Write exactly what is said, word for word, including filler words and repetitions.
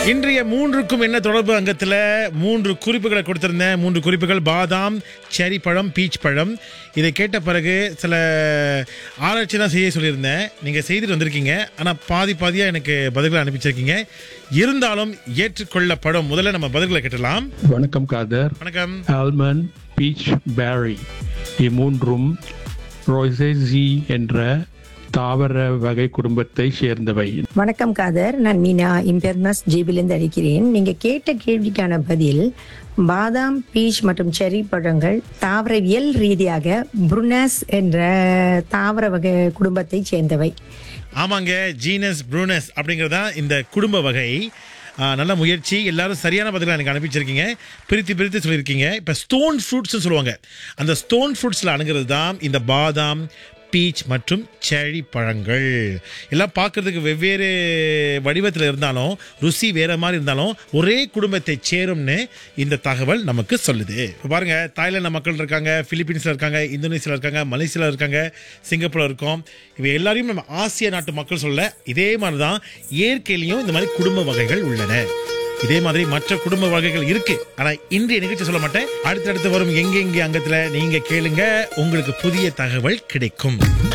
இன்றைய மூன்றுக்கும் என்ன தொடர்பு அங்கத்தில் மூன்று குறிப்புகளை கொடுத்திருந்தேன். மூன்று குறிப்புகள்: பாதாம், செரி பழம், பீச் பழம். இதை கேட்ட பிறகு சில ஆராய்ச்சி தான் செய்ய சொல்லியிருந்தேன். நீங்கள் செய்துட்டு வந்திருக்கீங்க. ஆனால் பாதி பாதியாக எனக்கு பதில்களை அனுப்பிச்சிருக்கீங்க. இருந்தாலும் ஏற்றுக்கொள்ளப்படும். முதல்ல நம்ம பதில்களை கேட்டலாம். வணக்கம் காதர். வணக்கம். ஆல்மண்ட், பீச், பேரி இம்மூன்றும் ரோசேசி என்ற தாவர வகை குடும்பத்தை சேர்ந்தவை. வணக்கம் காதர், நான் மீனா இம்பெர்னஸ் ஜீபிலிருந்து அளிக்கிறேன். நீங்க கேட்ட கேள்விக்கான பதில் பாதாம், பீச் மற்றும் செரி பழங்கள் தாவரவியல் ரீதியாக புருனஸ் என்ற தாவர வகை குடும்பத்தை சேர்ந்தவை. ஆமாங்க, ஜீனஸ் ப்ரூனஸ் அப்படிங்கிறதா இந்த குடும்ப வகை. ஆ, நல்ல முயற்சி. எல்லாரும் சரியான பதிலாக எனக்கு அனுப்பிச்சிருக்கீங்க. பிரித்து பிரித்து சொல்லியிருக்கீங்க. இப்போ ஸ்டோன் ஃப்ரூட்ஸ்னு சொல்லுவாங்க. அந்த ஸ்டோன் ஃப்ரூட்ஸில் அணுகிறது தான் இந்த பாதாம், பீச் மற்றும் செரி பழங்கள். எல்லாம் பார்க்கறதுக்கு வெவ்வேறு வடிவத்தில் இருந்தாலும் ருசி வேற மாதிரி இருந்தாலும் ஒரே குடும்பத்தை சேரும்னு இந்த தகவல் நமக்கு சொல்லுது. இப்போ பாருங்க, தாய்லாந்து மக்கள் இருக்காங்க, பிலிப்பீன்ஸில் இருக்காங்க, இந்தோனேசியாவில் இருக்காங்க, மலேசியாவில் இருக்காங்க, சிங்கப்பூரில் இருக்கோம். இவை எல்லாரையும் நம்ம ஆசிய நாட்டு மக்கள் சொல்ல இதே மாதிரி தான் இயற்கையிலையும் இந்த மாதிரி குடும்ப வகைகள் உள்ளன. இதே மாதிரி மற்ற குடும்ப வகைகள் இருக்கு. ஆனா இன்றைய நிகழ்ச்சி சொல்ல மாட்டேன். அடுத்தடுத்து வரும் எங்கெங்கே அங்கத்துல நீங்க கேளுங்க, உங்களுக்கு புதிய தகவல் கிடைக்கும்.